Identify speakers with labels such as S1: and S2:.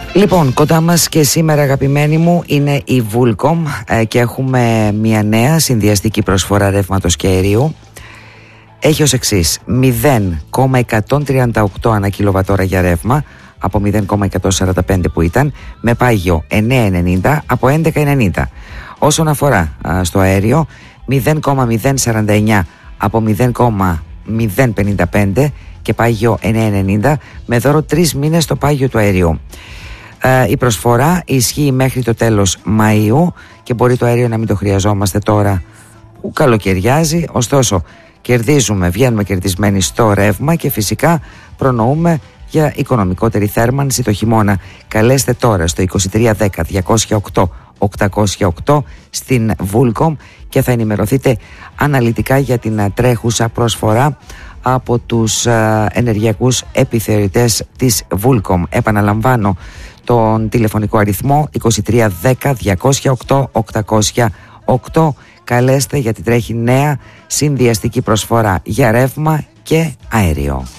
S1: Λοιπόν, κοντά μας και σήμερα, αγαπημένοι μου, είναι η Vulcom και έχουμε μια νέα συνδυαστική προσφορά ρεύματος και αερίου. Έχει ως εξής: 0,138 ανά κιλοβατόρα για ρεύμα από 0,145 που ήταν, με πάγιο 9,90 από 11,90. Όσον αφορά στο αέριο, 0,049 από 0,055 και πάγιο 9,90, με δώρο 3 μήνες στο πάγιο του αερίου. Η προσφορά ισχύει μέχρι το τέλος Μαΐου και μπορεί το αέριο να μην το χρειαζόμαστε τώρα που καλοκαιριάζει, ωστόσο βγαίνουμε κερδισμένοι στο ρεύμα και φυσικά προνοούμε για οικονομικότερη θέρμανση το χειμώνα. Καλέστε τώρα στο 2310 208 808 στην Vulcom και θα ενημερωθείτε αναλυτικά για την τρέχουσα προσφορά από τους ενεργειακούς επιθεωρητές της Vulcom. Επαναλαμβάνω τον τηλεφωνικό αριθμό 2310 208 808. Καλέστε γιατί τρέχει νέα συνδυαστική προσφορά για ρεύμα και αέριο.